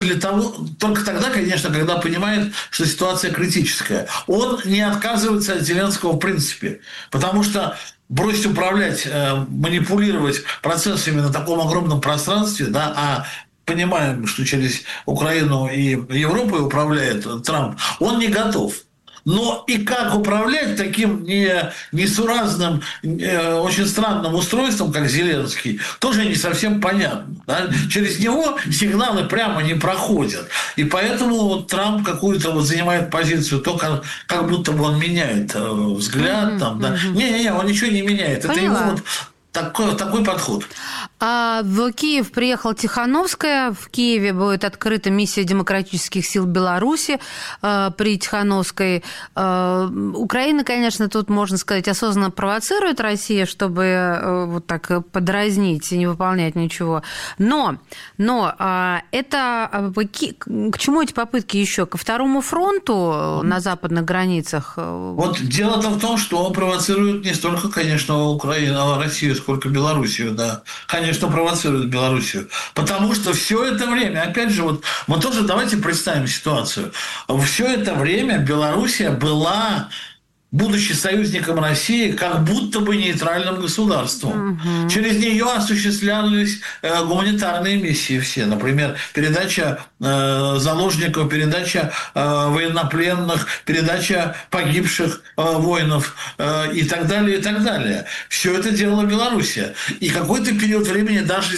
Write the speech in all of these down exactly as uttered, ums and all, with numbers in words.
для того, только тогда, конечно, когда понимает, что ситуация критическая. Он не отказывается от Зеленского в принципе, потому что бросить управлять, манипулировать процессами на таком огромном пространстве, да, а понимаем, что через Украину и Европой управляет Трамп, он не готов. Но и как управлять таким не, несуразным, э, очень странным устройством, как Зеленский, тоже не совсем понятно. Да? Через него сигналы прямо не проходят. И поэтому вот Трамп какую-то вот занимает позицию, то как, как будто бы он меняет э, взгляд. Mm-hmm, там, да? mm-hmm. Не-не-не, он ничего не меняет. Поняла. Это его вот такой, такой подход. А в Киев приехала Тихановская. В Киеве будет открыта миссия демократических сил Беларуси э, при Тихановской. Э, Украина, конечно, тут, можно сказать, осознанно провоцирует Россию, чтобы э, вот так подразнить и не выполнять ничего. Но, но э, это к чему эти попытки еще? Ко второму фронту на западных границах? Вот дело-то в том, что он провоцирует не столько, конечно, Украину, а Россию, сколько Белоруссию, да. Конечно, провоцирует Белоруссию. Потому что все это время, опять же, вот мы тоже давайте представим ситуацию. Все это время Белоруссия была, будучи союзником России, как будто бы нейтральным государством. Угу. Через нее осуществлялись э, гуманитарные миссии все. Например, передача э, заложников, передача э, военнопленных, передача погибших э, воинов э, и так далее, и так далее. Все это делала Белоруссия. И какой-то период времени даже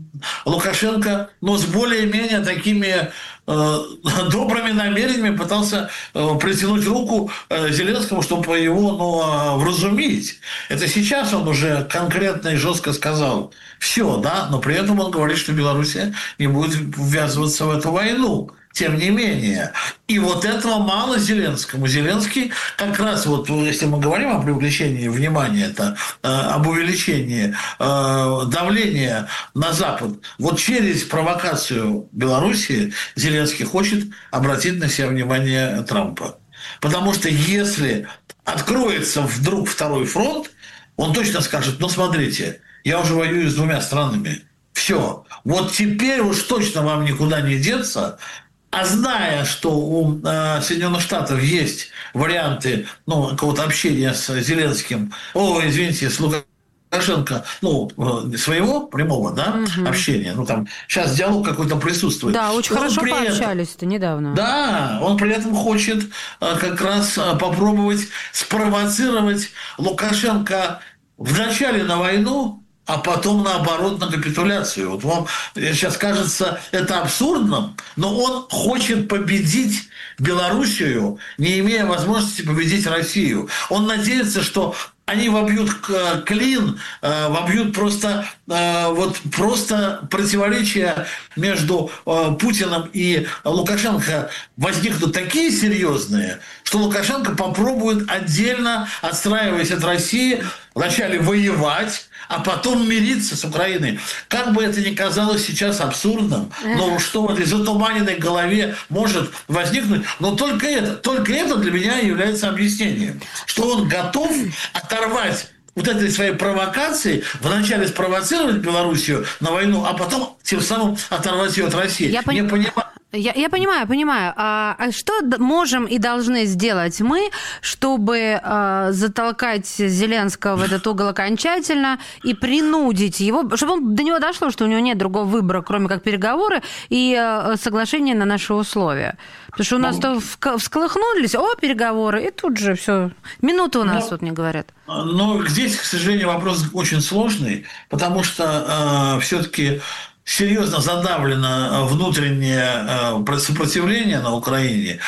Лукашенко, но с более-менее такими добрыми намерениями пытался протянуть руку Зеленскому, чтобы его ну, вразумить. Это сейчас он уже конкретно и жестко сказал все, да, но при этом он говорит, что Белоруссия не будет ввязываться в эту войну. Тем не менее. И вот этого мало Зеленскому. Зеленский как раз, вот, если мы говорим о привлечении внимания, это, э, об увеличении э, давления на Запад, вот через провокацию Белоруссии Зеленский хочет обратить на себя внимание Трампа. Потому что если откроется вдруг второй фронт, он точно скажет, ну, смотрите, я уже воюю с двумя странами. Все. Вот теперь уж точно вам никуда не деться. А зная, что у э, Соединенных Штатов есть варианты ну, какого-то общения с Зеленским, о, извините, с Лукашенко, ну, своего прямого да, угу. общения, ну, там сейчас диалог какой-то присутствует. Да, очень он хорошо пообщались-то недавно. Да, он при этом хочет э, как раз э, попробовать спровоцировать Лукашенко вначале на войну, а потом, наоборот, на капитуляцию. Вот вам сейчас кажется это абсурдным, но он хочет победить Белоруссию, не имея возможности победить Россию. Он надеется, что они вобьют клин, вобьют просто, вот, просто противоречия между Путиным и Лукашенко возникнут такие серьезные, что Лукашенко попробует отдельно, отстраиваясь от России, вначале воевать, а потом мириться с Украиной. Как бы это ни казалось сейчас абсурдным, но что в этой затуманенной голове может возникнуть, но только это, только это для меня является объяснением, что он готов оторвать вот этой своей провокации, вначале спровоцировать Белоруссию на войну, а потом тем самым оторвать ее от России. Я Не пон... понимаю. Я, я понимаю, понимаю. А, а что можем и должны сделать мы, чтобы а, затолкать Зеленского в этот угол окончательно и принудить его, чтобы он, до него дошло, что у него нет другого выбора, кроме как переговоры и а, соглашение на наши условия? Потому что у нас ну, то всколыхнулись, о, переговоры, и тут же все. Минуту у нас ну, тут не говорят. Но здесь, к сожалению, вопрос очень сложный, потому что э, все-таки серьезно задавлено внутреннее сопротивление на Украине.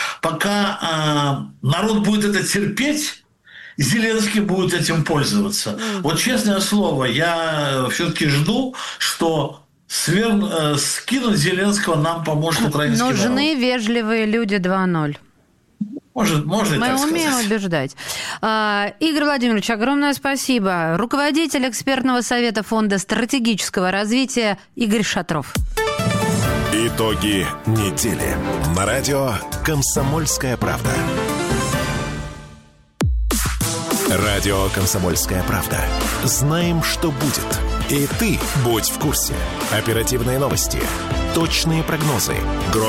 Пока народ будет это терпеть, Зеленский будет этим пользоваться. Mm. Вот честное слово, я все-таки жду, что свер... скинуть Зеленского нам поможет украинский народ. Нужны вежливые люди два ноль. Может, можно Мы так сказать. умеем убеждать. Игорь Владимирович, огромное спасибо. Руководитель экспертного совета Фонда стратегического развития Игорь Шатров. Итоги недели. На радио «Комсомольская правда». Радио «Комсомольская правда». Знаем, что будет. И ты будь в курсе. Оперативные новости, точные прогнозы,